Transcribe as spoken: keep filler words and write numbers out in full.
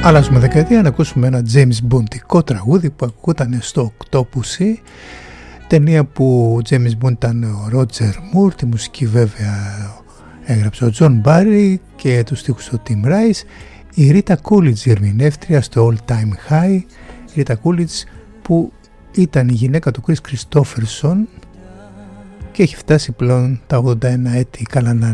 Αλλάζουμε δεκαετία να ακούσουμε ένα James Bondικό τραγούδι που ακούγονταν στο Octopussy, ταινία που ο James Bond ήταν ο Roger Moore, τη μουσική βέβαια έγραψε ο John Barry και τους στίχους ο Tim Rice. Η Rita Coolidge η ερμηνεύτρια στο All Time High, η Rita Coolidge που ήταν η γυναίκα του Chris Christopherson και έχει φτάσει πλέον τα ογδόντα ένα έτη, καλά να